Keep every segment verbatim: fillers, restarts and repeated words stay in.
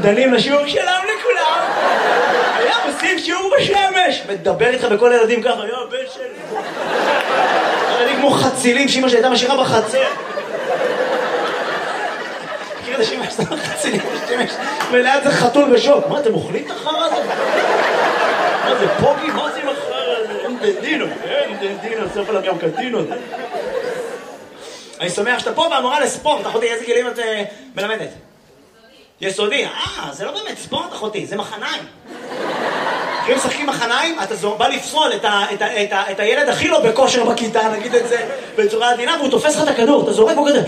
דנים לשיעור, שלום לכולם. היה עושים שיעור בשמש. מדבר איתך בכל ילדים ככה, יו, בן שלי. ילדים כמו חצילים, שאמא שהייתה משאירה בחצר. מכיר את השאמא שאתה חצילים בשמש? וליד זה חתול בשוק. מה, אתם אוכלים את החרא הזה? מה זה, פוגי? מה זה עם החרא הזה? אין דנדינו, אין דנדינו, סוף עליו גם קטינו. אני שמח שאתה פה והמורה לספורט. אחותי, איזה גילים את מלמדת? יסודי. אה, זה לא באמת ספורט, אחותי, זה מחניים. כשהם משחקים מחניים, אתה בא לפסול את, ה, את, ה, את, ה, את הילד הכי לא בכושר בכיתה, נגיד את זה בצורה עדינה, והוא תופס לך את הכדור, אתה זורק בו כזה.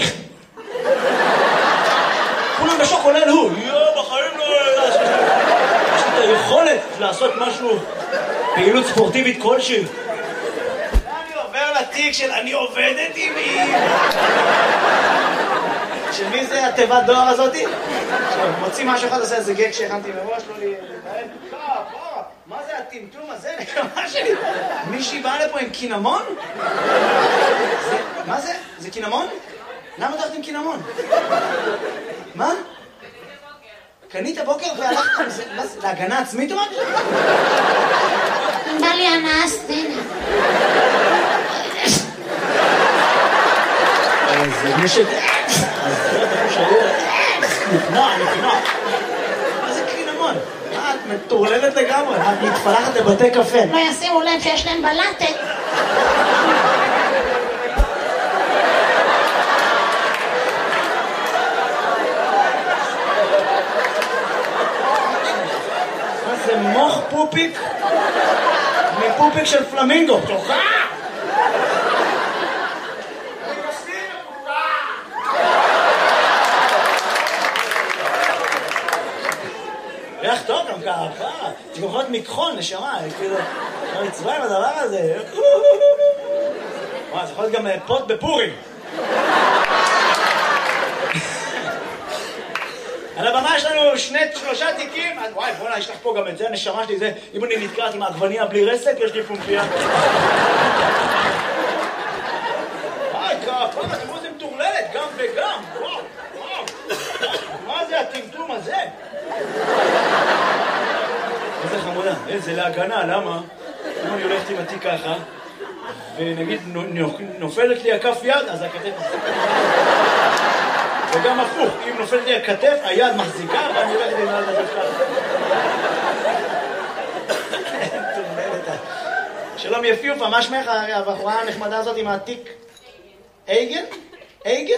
כולם בשוק, כולל הוא. יואו, בחיים לא... יש לי את היכולת לעשות משהו, פעילות ספורטיבית כלשהי. אני עובר לתיק של אני עובדת עם מי. של מי זה התיבת דואר הזאתי? מוציא משהו אחד, עושה איזה גג שהכנתי מראש, לא לי... מה זה הטמטום הזה? נקמה שלי. מישהי באה לפה עם קינמון? מה זה? זה קינמון? למה הולכת עם קינמון? מה? קנית בוקר והלכת עם זה? להגנה עצמית או משהו? בא לי הנאה סצנה. זה מי ש... אז זה אתה חושב נפנוע, נפנוע. מה זה קינמון? מה, את מטורללת לגמרי? את מתפלחת לבתי קפה. לא ישימו לב שיש להם בלטה. מה זה מוח פופיק? מפופיק של פלמינגו. תוכה! ריח טוב גם ככה, זה גם יכול להיות מכחול, נשמה, כאילו, לא מצווה עם הדבר הזה. וואי, זה יכול להיות גם פוט בפורים. על הבמה יש לנו שני, שלושה תיקים, וואי, בוא'נה, יש לך פה גם את זה, נשמה שלי, זה, אם אני נתקעת עם העגבניה בלי רסק, יש לי פומפיה. וואי, ככה, אתם רואים, זה מטורללת, גם וגם, וואו, וואו. מה זה הטמטום הזה? איזה חמודה, איזה להגנה, למה? אם אני הולכת עם התיק ככה, ונגיד נופלת לי הכף יד, אז הכתף... וגם הפוך, אם נופלת לי הכתף, היד מחזיקה, ואני הולכת עם היד הזה ככה. שלום יפיופה, מה שמך הבחורה הנחמדה הזאת עם התיק? אייגן? אייגן?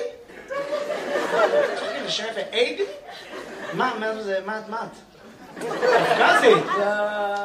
זה שם יפה, אייגן? מה, מה זה, מה את, מה את? קפקזית,